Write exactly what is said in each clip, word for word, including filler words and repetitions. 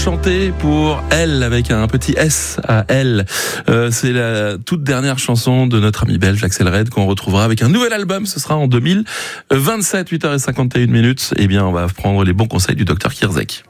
Chanter pour Elle avec un petit S à Elle. Euh, c'est la toute dernière chanson de notre ami belge Axel Red qu'on retrouvera avec un nouvel album. Ce sera en deux mille vingt-sept, huit heures cinquante et une minutes. Eh bien, on va prendre les bons conseils du docteur Kierzek.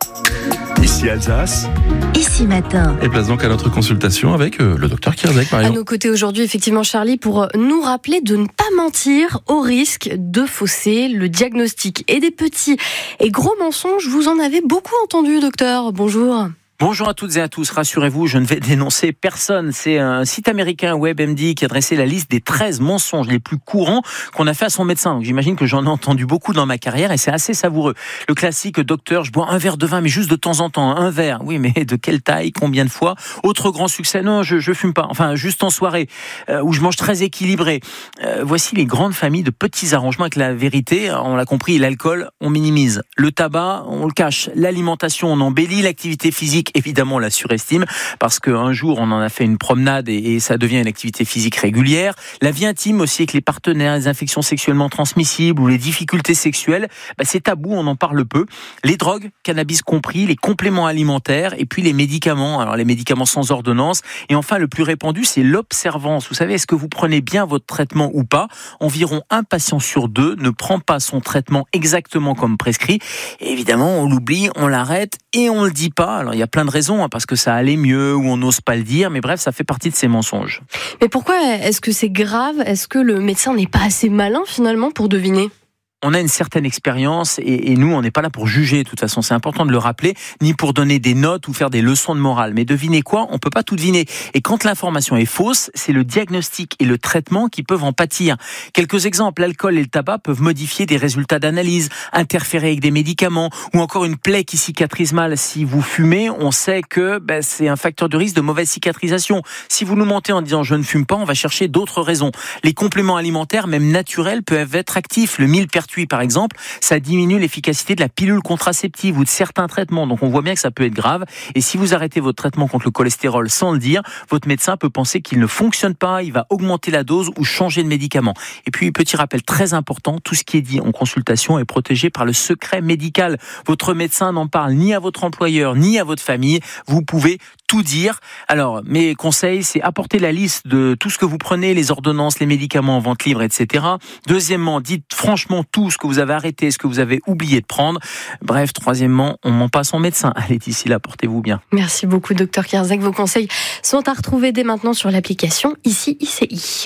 Ici Alsace. Ici Matin. Et place donc à notre consultation avec euh, le docteur Kierzek, Marion. À nos côtés aujourd'hui, effectivement, Charlie, pour nous rappeler de ne pas mentir au risque de fausser le diagnostic. Et des petits et gros mensonges, vous en avez beaucoup entendu, docteur. Bonjour. Bonjour à toutes et à tous, rassurez-vous, je ne vais dénoncer personne. C'est un site américain, WebMD, qui a dressé la liste des treize mensonges les plus courants qu'on a fait à son médecin. Donc j'imagine que j'en ai entendu beaucoup dans ma carrière et c'est assez savoureux. Le classique, docteur, je bois un verre de vin, mais juste de temps en temps, un verre. Oui, mais de quelle taille, combien de fois? Autre grand succès, non, je, je fume pas. Enfin, juste en soirée, euh, où je mange très équilibré. Euh, voici les grandes familles de petits arrangements avec la vérité. On l'a compris, l'alcool, on minimise. Le tabac, on le cache. L'alimentation, on embellit. L'activité physique, évidemment, on la surestime parce qu'un jour, on en a fait une promenade et, et ça devient une activité physique régulière. La vie intime aussi avec les partenaires, les infections sexuellement transmissibles ou les difficultés sexuelles, bah, c'est tabou, on en parle peu. Les drogues, cannabis compris, les compléments alimentaires et puis les médicaments. Alors les médicaments sans ordonnance. Et enfin, le plus répandu, c'est l'observance. Vous savez, est-ce que vous prenez bien votre traitement ou pas? Environ un patient sur deux ne prend pas son traitement exactement comme prescrit. Et évidemment, on l'oublie, on l'arrête et on le dit pas. Alors il y a plein de raisons, hein, parce que ça allait mieux ou on n'ose pas le dire, mais bref, ça fait partie de ces mensonges. Mais pourquoi est-ce que c'est grave? Est-ce que le médecin n'est pas assez malin finalement pour deviner? On a une certaine expérience et, et nous, on n'est pas là pour juger, de toute façon, c'est important de le rappeler, ni pour donner des notes ou faire des leçons de morale. Mais devinez quoi? On peut pas tout deviner. Et quand l'information est fausse, c'est le diagnostic et le traitement qui peuvent en pâtir. Quelques exemples, l'alcool et le tabac peuvent modifier des résultats d'analyse, interférer avec des médicaments ou encore une plaie qui cicatrise mal. Si vous fumez, on sait que ben, c'est un facteur de risque de mauvaise cicatrisation. Si vous nous mentez en disant je ne fume pas, on va chercher d'autres raisons. Les compléments alimentaires, même naturels, peuvent être actifs. Le millepertuis, par exemple, ça diminue l'efficacité de la pilule contraceptive ou de certains traitements. Donc on voit bien que ça peut être grave. Et si vous arrêtez votre traitement contre le cholestérol sans le dire, votre médecin peut penser qu'il ne fonctionne pas, il va augmenter la dose ou changer de médicament. Et puis, petit rappel très important, tout ce qui est dit en consultation est protégé par le secret médical. Votre médecin n'en parle ni à votre employeur, ni à votre famille. Vous pouvez tout dire. Alors, mes conseils, c'est apporter la liste de tout ce que vous prenez, les ordonnances, les médicaments en vente libre, et cetera. Deuxièmement, dites franchement tout ce que vous avez arrêté, ce que vous avez oublié de prendre. Bref, troisièmement, on ment pas à son médecin. Allez, d'ici là, portez-vous bien. Merci beaucoup, docteur Kierzek. Vos conseils sont à retrouver dès maintenant sur l'application Ici I C I.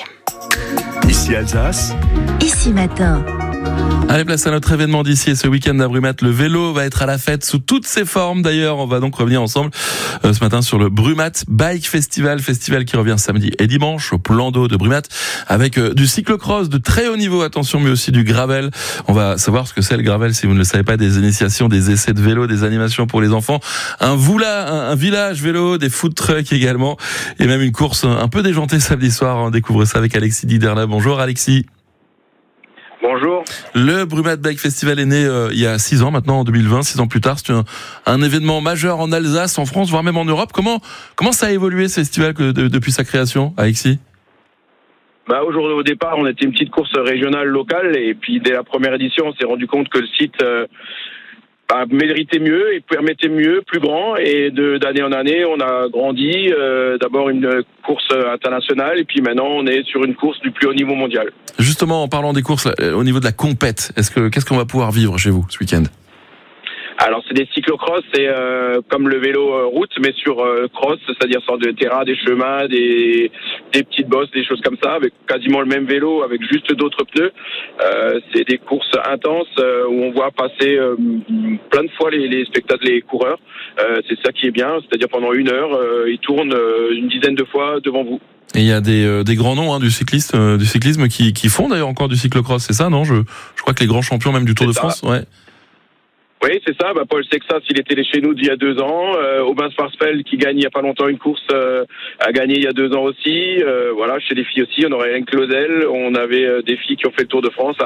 Ici Alsace. Ici Matin. Allez, place à notre événement d'ici et ce week-end à Brumath. Le vélo va être à la fête sous toutes ses formes. D'ailleurs, on va donc revenir ensemble euh, ce matin sur le Brumath Bike Festival. Festival qui revient samedi et dimanche au plan d'eau de Brumath avec euh, du cyclocross de très haut niveau, attention, mais aussi du gravel. On va savoir ce que c'est le gravel si vous ne le savez pas, des initiations, des essais de vélo, des animations pour les enfants, un, voula, un, un village vélo, des food trucks également et même une course un peu déjantée samedi soir. On découvre ça avec Alexis Diderna. Bonjour Alexis. Bonjour. Le Brumath Bike Festival est né euh, il y a six ans maintenant, en deux mille vingt, six ans plus tard. C'est un, un événement majeur en Alsace, en France, voire même en Europe. Comment, comment ça a évolué ce festival que, de, depuis sa création, Alexis? Bah, aujourd'hui, au départ, on était une petite course régionale locale et puis dès la première édition, on s'est rendu compte que le site euh, bah, méritait mieux et permettait mieux, plus grand. Et de, d'année en année, on a grandi. Euh, d'abord une course internationale et puis maintenant, on est sur une course du plus haut niveau mondial. Justement, en parlant des courses, au niveau de la compète, est-ce que, qu'est-ce qu'on va pouvoir vivre chez vous ce week-end? Alors, c'est des cyclocross, c'est euh, comme le vélo euh, route, mais sur euh, cross, c'est-à-dire sur des terrains, des chemins, des, des petites bosses, des choses comme ça, avec quasiment le même vélo, avec juste d'autres pneus. Euh, c'est des courses intenses euh, où on voit passer euh, plein de fois les, les spectateurs, les coureurs. Euh, c'est ça qui est bien, c'est-à-dire pendant une heure, euh, ils tournent euh, une dizaine de fois devant vous. Et il y a des, euh, des grands noms hein, du, cycliste, euh, du cyclisme qui, qui font d'ailleurs encore du cyclocross, c'est ça, non? je, je crois que les grands champions même du Tour c'est de ça. France, ouais. Oui, c'est ça. Bah, Paul Sexas, il était chez nous il y a deux ans. Euh, Aubin Sfarsfeld, qui gagne il y a pas longtemps une course, euh, a gagné il y a deux ans aussi. Euh, voilà, chez les filles aussi, on aurait Hélène Claudel. On avait euh, des filles qui ont fait le Tour de France.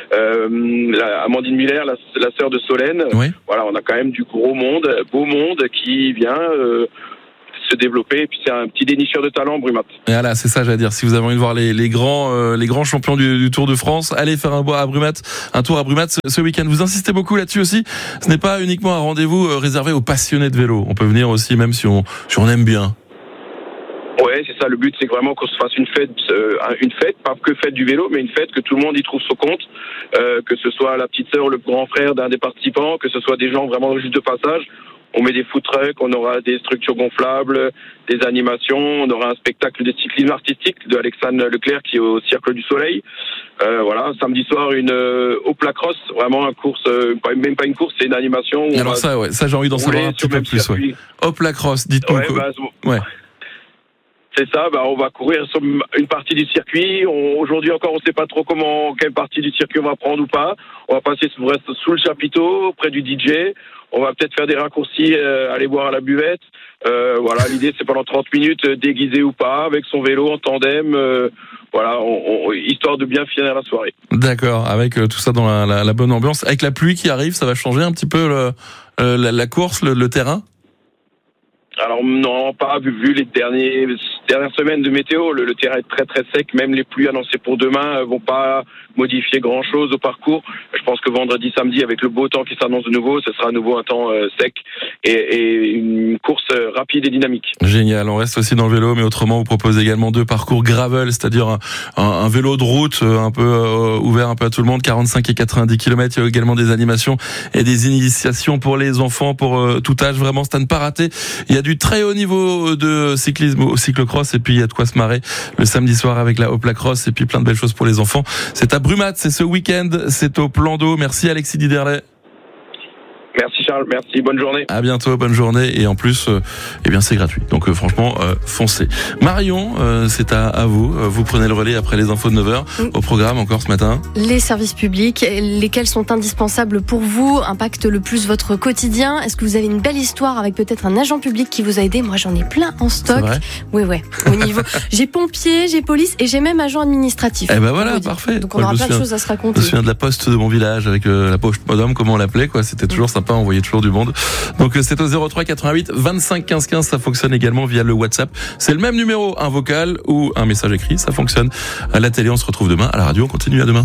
Euh, la, Amandine Miller, la, la sœur de Solène. Oui. Voilà, on a quand même du gros monde, beau monde qui vient. Euh, se développer. Et puis c'est un petit dénicheur de talent, Brumat. Et voilà, c'est ça, j'allais dire. Si vous avez envie de voir les, les grands, euh, les grands champions du, du Tour de France, allez faire un, à Brumat, un tour à Brumat ce, ce week-end. Vous insistez beaucoup là-dessus aussi. Ce n'est pas uniquement un rendez-vous euh, réservé aux passionnés de vélo. On peut venir aussi, même si on, si on aime bien. Ouais, c'est ça. Le but, c'est vraiment qu'on se fasse une fête, euh, une fête, pas que fête du vélo, mais une fête que tout le monde y trouve son compte, euh, que ce soit la petite sœur, le grand frère d'un des participants, que ce soit des gens vraiment juste de passage. On met des food trucks, on aura des structures gonflables, des animations, on aura un spectacle de cyclisme artistique de Alexandre Leclerc qui est au Cercle du Soleil. Euh, voilà, samedi soir une euh, Opla Cross, vraiment une course, euh, même pas une course, c'est une animation. Alors ça, ouais, ça j'ai envie d'en savoir un petit peu plus. Ouais. Opla Cross, dites-nous. Ouais, bah, ouais. C'est ça, bah on va courir sur une partie du circuit. On, aujourd'hui encore, on ne sait pas trop comment, quelle partie du circuit on va prendre ou pas. On va passer sous, sous le chapiteau, près du D J. On va peut-être faire des raccourcis, euh, aller boire à la buvette. Euh, voilà, l'idée c'est pendant trente minutes, euh, déguisé ou pas, avec son vélo en tandem. Euh, voilà, on, on, histoire de bien finir la soirée. D'accord, avec euh, tout ça dans la, la, la bonne ambiance. Avec la pluie qui arrive, ça va changer un petit peu le, euh, la, la course, le, le terrain. Alors non, pas vu, vu les derniers, dernières semaines de météo, le, le terrain est très très sec, même les pluies annoncées pour demain vont pas modifier grand chose au parcours. Je pense que vendredi, samedi, avec le beau temps qui s'annonce de nouveau, ce sera à nouveau un temps euh, sec et, et une course euh, rapide et dynamique. Génial, on reste aussi dans le vélo, mais autrement vous proposez également deux parcours gravel, c'est-à-dire un, un, un vélo de route euh, un peu euh, ouvert un peu à tout le monde, quarante-cinq et quatre-vingt-dix kilomètres. Il y a également des animations et des initiations pour les enfants, pour euh, tout âge, vraiment c'est à ne pas rater. Il y a du très haut niveau de cyclisme au cyclocross et puis il y a de quoi se marrer le samedi soir avec la Opla Cross et puis plein de belles choses pour les enfants. C'est à Brumat, c'est ce week-end, c'est au Plan d'Eau. Merci Alexis Diderlet. Merci Charles, merci, bonne journée. À bientôt, bonne journée et en plus, euh, eh bien c'est gratuit. Donc euh, franchement, euh, foncez. Marion, euh, c'est à, à vous. Vous prenez le relais après les infos de neuf heures. Oui. Au programme encore ce matin. Les services publics, lesquels sont indispensables pour vous, impactent le plus votre quotidien. Est-ce que vous avez une belle histoire avec peut-être un agent public qui vous a aidé? Moi, j'en ai plein en stock. C'est vrai? Oui, oui. Au niveau, j'ai pompier, j'ai police et j'ai même agent administratif. Eh ben voilà, parfait. Donc on Moi, aura plein de choses à se raconter. Je me souviens de la poste de mon village avec euh, la poste madame, comment on l'appelait, quoi. C'était toujours mmh. sympa, on voyait toujours du monde. Donc c'est au zéro trois quatre-vingt-huit vingt-cinq quinze quinze, ça fonctionne également via le WhatsApp. C'est le même numéro, un vocal ou un message écrit, ça fonctionne. À la télé, on se retrouve demain. À la radio, on continue à demain.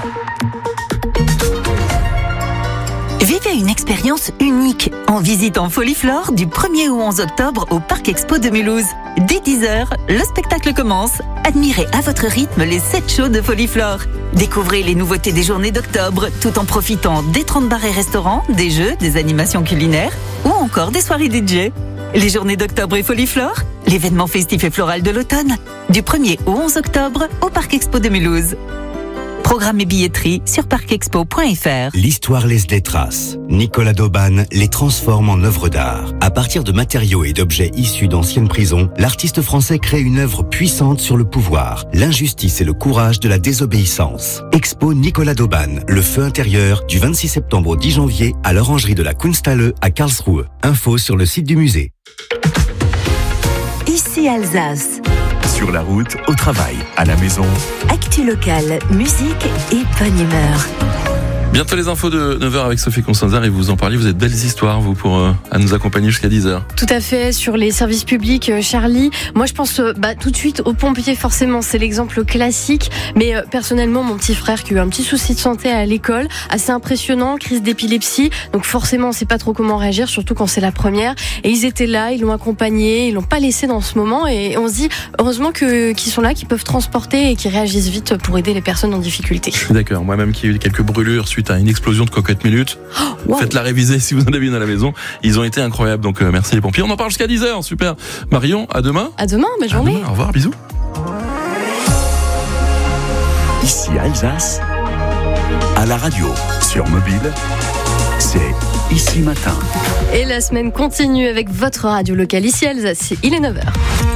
Vivez une expérience unique en visitant Foliflore du premier au onze octobre au Parc Expo de Mulhouse. Dès dix heures, le spectacle commence. Admirez à votre rythme les sept shows de Foliflore. Découvrez les nouveautés des journées d'octobre tout en profitant des trente bars et restaurants, des jeux, des animations culinaires ou encore des soirées D J. Les journées d'octobre et Foliflore, l'événement festif et floral de l'automne, du premier au onze octobre au Parc Expo de Mulhouse. Programme et billetterie sur parc expo point f r. L'histoire laisse des traces. Nicolas d'Aubagne les transforme en œuvres d'art. À partir de matériaux et d'objets issus d'anciennes prisons, l'artiste français crée une œuvre puissante sur le pouvoir, l'injustice et le courage de la désobéissance. Expo Nicolas d'Aubagne, le feu intérieur, du vingt-six septembre au dix janvier à l'orangerie de la Kunsthalle à Karlsruhe. Info sur le site du musée. Ici Alsace. Sur la route, au travail, à la maison. Actu locale, musique et bonne humeur. Bientôt les infos de neuf heures avec Sophie Constanza et vous en parliez, vous êtes belles histoires vous pour euh, à nous accompagner jusqu'à dix heures. Tout à fait, sur les services publics, euh, Charlie. Moi je pense euh, bah, tout de suite aux pompiers forcément, c'est l'exemple classique. Mais euh, personnellement mon petit frère qui a eu un petit souci de santé à l'école, assez impressionnant, crise d'épilepsie. Donc forcément on sait pas trop comment réagir, surtout quand c'est la première. Et ils étaient là, ils l'ont accompagné, ils l'ont pas laissé dans ce moment. Et on se dit heureusement que, qu'ils sont là, qu'ils peuvent transporter et qu'ils réagissent vite pour aider les personnes en difficulté. Je suis d'accord, moi-même qui ai eu quelques brûlures suite à une explosion de cocotte minute. Oh, wow. Faites-la réviser si vous en avez une à la maison. Ils ont été incroyables, donc euh, merci les pompiers. On en parle jusqu'à dix heures, super. Marion, à demain. À demain, belle journée. Demain, au revoir, bisous. Ici Alsace, à la radio, sur mobile, c'est Ici Matin. Et la semaine continue avec votre radio locale Ici Alsace. Il est neuf heures.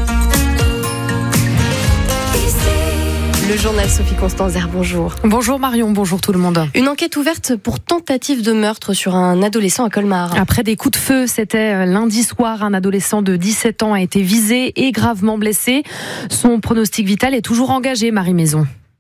Le journal Sophie Constanza, bonjour. Bonjour Marion, bonjour tout le monde. Une enquête ouverte pour tentative de meurtre sur un adolescent à Colmar. Après des coups de feu, c'était lundi soir, un adolescent de dix-sept ans a été visé et gravement blessé. Son pronostic vital est toujours engagé, Marie Maison.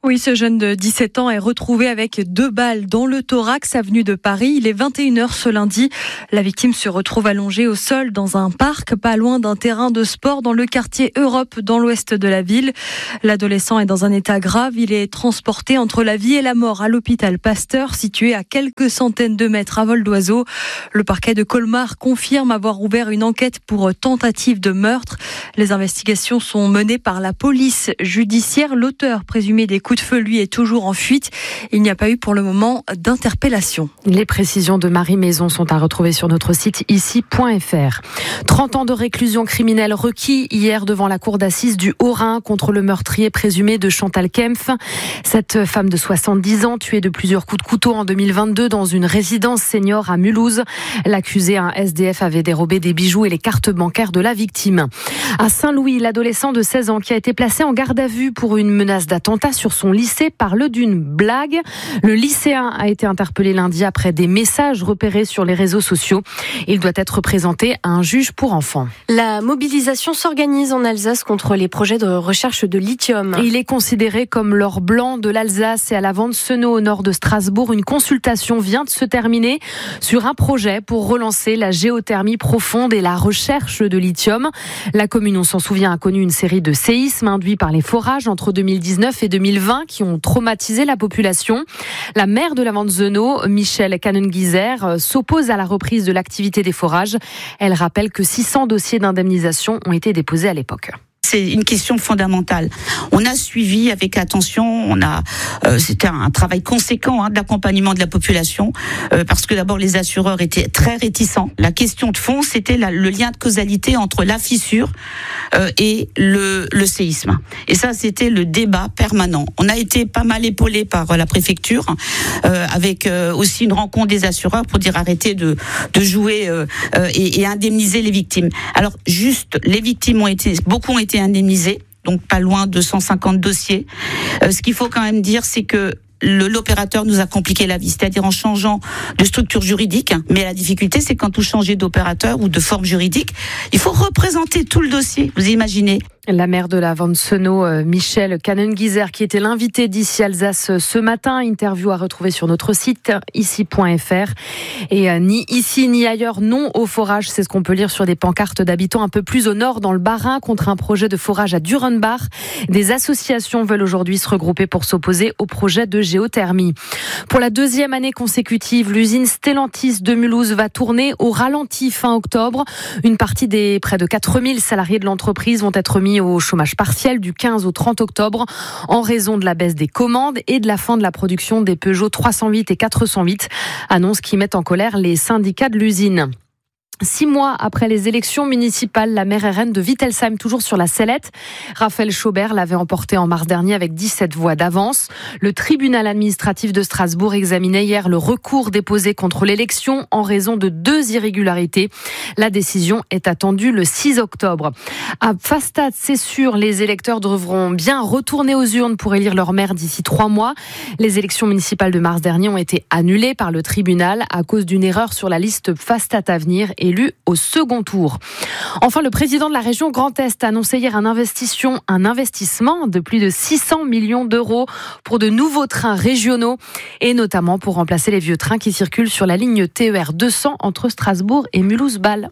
Oui, ce jeune de dix-sept ans est retrouvé avec deux balles dans le thorax, avenue de Paris. Il est vingt et une heures ce lundi. La victime se retrouve allongée au sol dans un parc, pas loin d'un terrain de sport dans le quartier Europe, dans l'ouest de la ville. L'adolescent est dans un état grave. Il est transporté entre la vie et la mort à l'hôpital Pasteur, situé à quelques centaines de mètres à vol d'oiseau. Le parquet de Colmar confirme avoir ouvert une enquête pour tentative de meurtre. Les investigations sont menées par la police judiciaire. L'auteur présumé des coups de feu, lui, est toujours en fuite. Il n'y a pas eu pour le moment d'interpellation. Les précisions de Marie Maison sont à retrouver sur notre site ici point f r. trente ans de réclusion criminelle requis hier devant la cour d'assises du Haut-Rhin contre le meurtrier présumé de Chantal Kempf. Cette femme de soixante-dix ans, tuée de plusieurs coups de couteau en deux mille vingt-deux dans une résidence senior à Mulhouse. L'accusé, un S D F, avait dérobé des bijoux et les cartes bancaires de la victime. À Saint-Louis, l'adolescent de seize ans qui a été placé en garde à vue pour une menace d'attentat sur son lycée parle d'une blague. Le lycéen a été interpellé lundi après des messages repérés sur les réseaux sociaux. Il doit être présenté à un juge pour enfants. La mobilisation s'organise en Alsace contre les projets de recherche de lithium. Il est considéré comme l'or blanc de l'Alsace et à la Vente-Senot au nord de Strasbourg. Une consultation vient de se terminer sur un projet pour relancer la géothermie profonde et la recherche de lithium. La commune, on s'en souvient, a connu une série de séismes induits par les forages entre deux mille dix-neuf et deux mille vingt qui ont traumatisé la population. La maire de la Vente-Senot, Michelle Canengieser, s'oppose à la reprise de l'activité des forages. Elle rappelle que six cents dossiers d'indemnisation ont été déposés à l'époque. C'est une question fondamentale. On a suivi avec attention, on a, euh, c'était un travail conséquent hein, d'accompagnement de la population, euh, parce que d'abord les assureurs étaient très réticents. La question de fond, c'était la, le lien de causalité entre la fissure euh, et le, le séisme. Et ça, c'était le débat permanent. On a été pas mal épaulé par la préfecture, euh, avec euh, aussi une rencontre des assureurs pour dire arrêtez de, de jouer euh, euh, et, et indemniser les victimes. Alors juste, les victimes ont été, beaucoup ont été indemnisés, donc pas loin de cent cinquante dossiers. Euh, ce qu'il faut quand même dire, c'est que le, l'opérateur nous a compliqué la vie, c'est-à-dire en changeant de structure juridique. Mais la difficulté, c'est quand vous changez d'opérateur ou de forme juridique, il faut représenter tout le dossier. Vous imaginez ? La maire de la Vente-Senot, Michelle Canengieser, qui était l'invitée d'Ici Alsace ce matin. Interview à retrouver sur notre site ici point f r. Et euh, ni ici ni ailleurs, non au forage. C'est ce qu'on peut lire sur des pancartes d'habitants un peu plus au nord, dans le Bas-Rhin, contre un projet de forage à Durenbach. Des associations veulent aujourd'hui se regrouper pour s'opposer au projet de géothermie. Pour la deuxième année consécutive, l'usine Stellantis de Mulhouse va tourner au ralenti fin octobre. Une partie des près de quatre mille salariés de l'entreprise vont être mis au chômage partiel du quinze au trente octobre en raison de la baisse des commandes et de la fin de la production des Peugeot trois cent huit et quatre cent huit, annonce qui met en colère les syndicats de l'usine. Six mois après les élections municipales, la maire R N de Wittelsheim, toujours sur la sellette, Raphaël Schaubert l'avait emporté en mars dernier avec dix-sept voix d'avance. Le tribunal administratif de Strasbourg examinait hier le recours déposé contre l'élection en raison de deux irrégularités. La décision est attendue le six octobre. À Pfastatt, c'est sûr, les électeurs devront bien retourner aux urnes pour élire leur maire d'ici trois mois. Les élections municipales de mars dernier ont été annulées par le tribunal à cause d'une erreur sur la liste Pfastatt Avenir élu au second tour. Enfin, le président de la région Grand Est a annoncé hier un investissement, un investissement de plus de six cents millions d'euros pour de nouveaux trains régionaux et notamment pour remplacer les vieux trains qui circulent sur la ligne T E R deux cents entre Strasbourg et Mulhouse-Bâle.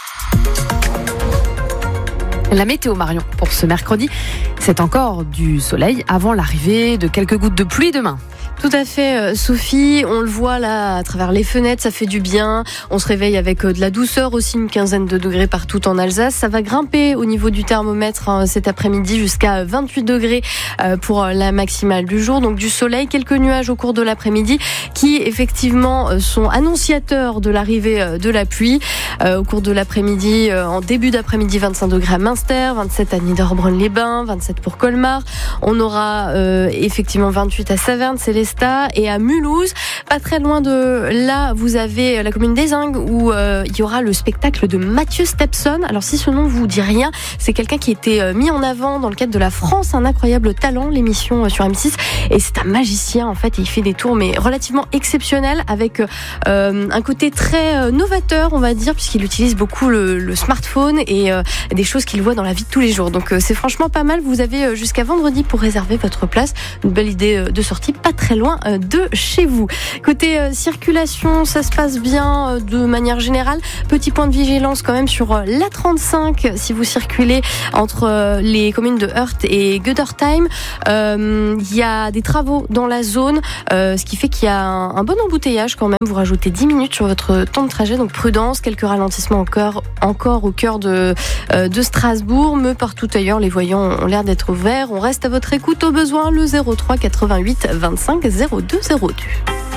La météo, Marion, pour ce mercredi, c'est encore du soleil avant l'arrivée de quelques gouttes de pluie demain. Tout à fait, Sophie. On le voit là à travers les fenêtres, ça fait du bien. On se réveille avec de la douceur aussi, une quinzaine de degrés partout en Alsace. Ça va grimper au niveau du thermomètre hein, cet après-midi jusqu'à vingt-huit degrés pour la maximale du jour. Donc du soleil, quelques nuages au cours de l'après-midi qui effectivement sont annonciateurs de l'arrivée de la pluie. Au cours de l'après-midi, en début d'après-midi, vingt-cinq degrés à Münster, vingt-sept à Niederbronn-les-Bains, vingt-sept pour Colmar. On aura euh, effectivement vingt-huit à Saverne, c'est les et à Mulhouse, pas très loin de là, vous avez la commune d'Ezing où euh, il y aura le spectacle de Mathieu Stepson. Alors si ce nom vous dit rien, c'est quelqu'un qui a été mis en avant dans le cadre de la France, un incroyable talent, l'émission sur M six, et c'est un magicien en fait, et il fait des tours mais relativement exceptionnels avec euh, un côté très novateur on va dire, puisqu'il utilise beaucoup le, le smartphone et euh, des choses qu'il voit dans la vie de tous les jours. Donc euh, c'est franchement pas mal. Vous avez avez jusqu'à vendredi pour réserver votre place. Une belle idée de sortie, pas très loin de chez vous. Côté circulation, ça se passe bien de manière générale. Petit point de vigilance quand même sur la trente-cinq si vous circulez entre les communes de Heurt et Göttertheim. Euh, il y a des travaux dans la zone, euh, ce qui fait qu'il y a un, un bon embouteillage quand même. Vous rajoutez dix minutes sur votre temps de trajet, donc prudence. Quelques ralentissements encore, encore au cœur de, euh, de Strasbourg, mais partout ailleurs, les voyants ont l'air d'être ouverts. On reste à votre écoute au besoin, le zéro trois quatre-vingt-huit vingt-cinq zéro deux zéro deux.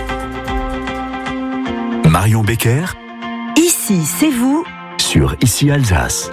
Marion Becker, Ici, c'est vous. sur Ici Alsace.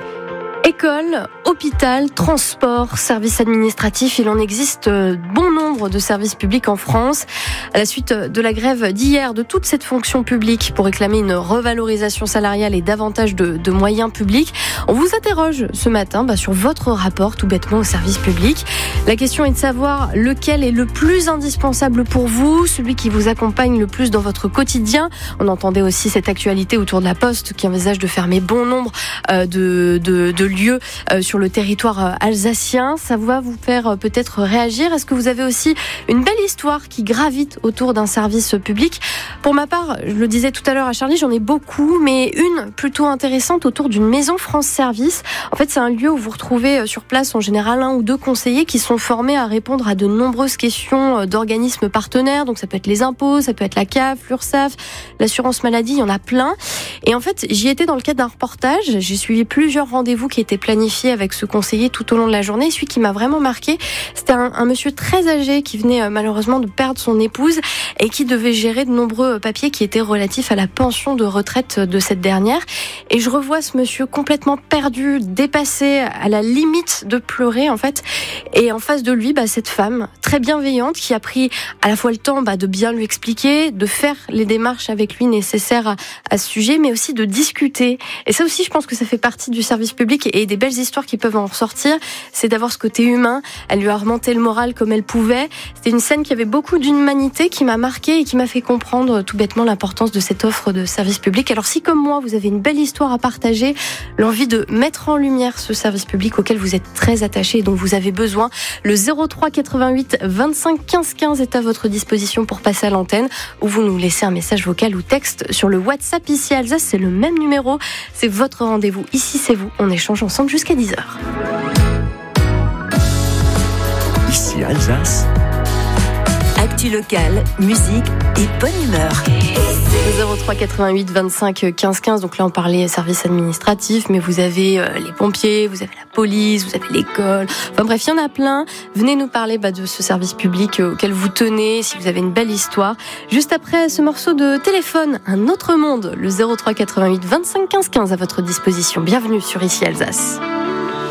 École, hôpital, transport, services administratifs, il en existe bon nombre de services publics en France. À la suite de la grève d'hier de toute cette fonction publique pour réclamer une revalorisation salariale et davantage de, de moyens publics, on vous interroge ce matin bah, sur votre rapport tout bêtement aux services publics. La question est de savoir lequel est le plus indispensable pour vous, celui qui vous accompagne le plus dans votre quotidien. On entendait aussi cette actualité autour de la Poste qui envisage de fermer bon nombre euh, de, de, de lieux euh, sur le territoire euh, alsacien. Ça va vous faire euh, peut-être réagir. Est-ce que vous avez aussi une belle histoire qui gravite autour d'un service public? Pour ma part, je le disais tout à l'heure à Charlie, j'en ai beaucoup, mais une plutôt intéressante autour d'une maison France Service. En fait, c'est un lieu où vous retrouvez sur place en général un ou deux conseillers qui sont formés à répondre à de nombreuses questions d'organismes partenaires. Donc ça peut être les impôts, ça peut être la C A F, l'URSSAF, l'assurance maladie, il y en a plein. Et en fait, j'y étais dans le cadre d'un reportage. J'ai suivi plusieurs rendez-vous qui étaient planifiés avec ce conseiller tout au long de la journée. Celui qui m'a vraiment marqué, c'était un, un monsieur très âgé qui venait euh, malheureusement de perdre son épouse et qui devait gérer de nombreux papiers qui étaient relatifs à la pension de retraite de cette dernière. Et je revois ce monsieur complètement perdu, dépassé, à la limite de pleurer en fait. Et en face de lui, bah, cette femme très bienveillante qui a pris à la fois le temps bah, de bien lui expliquer, de faire les démarches avec lui nécessaires à, à ce sujet, mais aussi de discuter. Et ça aussi, je pense que ça fait partie du service public et des belles histoires qui peuvent en ressortir, c'est d'avoir ce côté humain. Elle lui a remonté le moral comme elle pouvait. C'était une scène qui avait beaucoup d'humanité, qui m'a marquée et qui m'a fait comprendre tout bêtement l'importance de cette offre de service public. Alors si comme moi, vous avez une belle histoire à partager, l'envie de mettre en lumière ce service public auquel vous êtes très attaché et dont vous avez besoin, le zéro trois quatre-vingt-huit vingt-cinq quinze quinze est à votre disposition pour passer à l'antenne, ou vous nous laissez un message vocal ou texte sur le WhatsApp Ici Alsace, c'est le même numéro, c'est votre rendez-vous. Ici c'est vous, on échange ensemble jusqu'à dix heures. Ici Alsace. Actu locale, musique et bonne humeur. zéro trois quatre-vingt-huit vingt-cinq quinze quinze, donc là on parlait services administratifs, mais vous avez euh, les pompiers, vous avez la police, vous avez l'école, enfin bref, il y en a plein. Venez nous parler bah, de ce service public euh, auquel vous tenez, si vous avez une belle histoire. Juste après ce morceau de téléphone, Un autre monde, le zéro trois quatre-vingt-huit vingt-cinq quinze quinze à votre disposition. Bienvenue sur Ici Alsace.